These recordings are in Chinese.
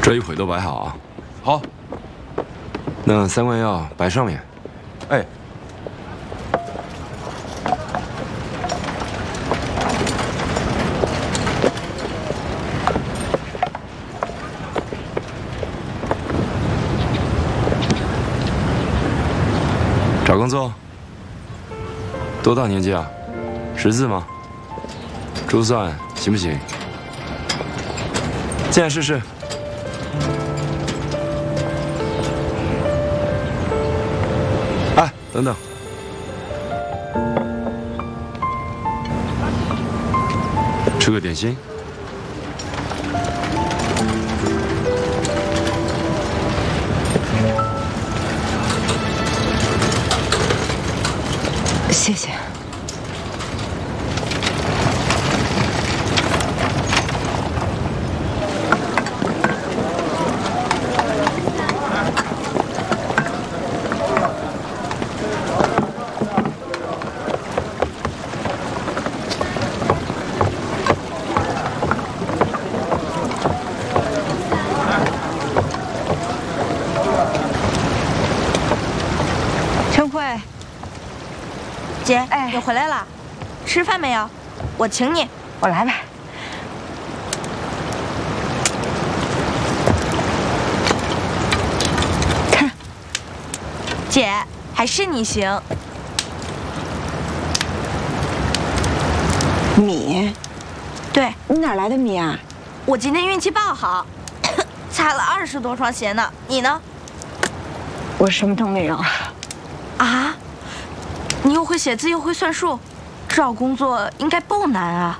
这一会都摆好啊。 好。 那3罐药摆上面。 哎。 找工作？多大年纪啊？识字吗？珠算行不行？进来试试。哎，等等。吃个点心。 谢谢。陈慧。 姐，你回来了，吃饭没有？我请你。 我来吧。看， 姐，还是你行。 米？ 对， 你哪来的米啊？ 我今天运气爆好，踩了20多双鞋呢。你呢？ 我什么都没有。 啊？你又会写字又会算数，找工作应该不难啊。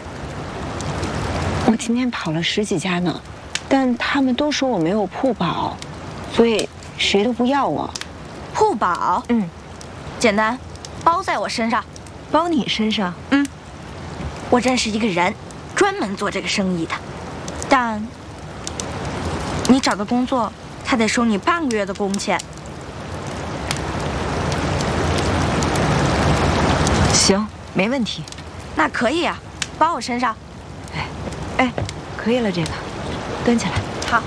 我今天跑了10几家呢，但他们都说我没有铺保，所以谁都不要我。 铺保？ 嗯， 简单，包在我身上。 包你身上？ 嗯，我认识一个人，专门做这个生意的，但你找的工作，他得收你半个月的工钱。 行，没问题。 那可以啊，包我身上。 哎，可以了，这个，端起来。 好。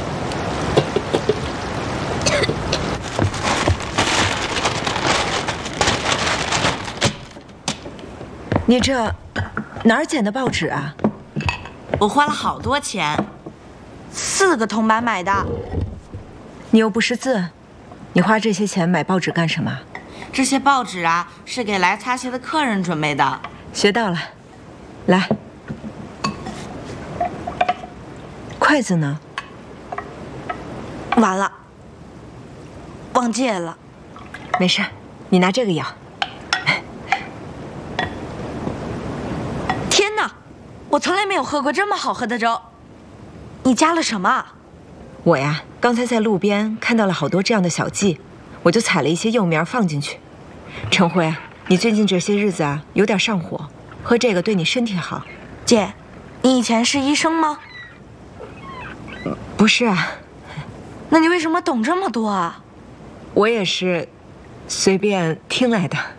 你这哪儿捡的报纸啊？ 我花了好多钱，4个铜板买的。 你又不识字，你花这些钱买报纸干什么？ 这些报纸啊，是给来擦鞋的客人准备的。 学到了，来，筷子呢？ 完了，忘借了。 没事，你拿这个舀。 天哪，我从来没有喝过这么好喝的粥。你加了什么？ 我呀，刚才在路边看到了好多这样的小记，我就采了一些幼苗放进去。陈辉，你最近这些日子啊，有点上火，喝这个对你身体好。 姐，你以前是医生吗？ 不是啊。 那你为什么懂这么多啊？ 我也是随便听来的。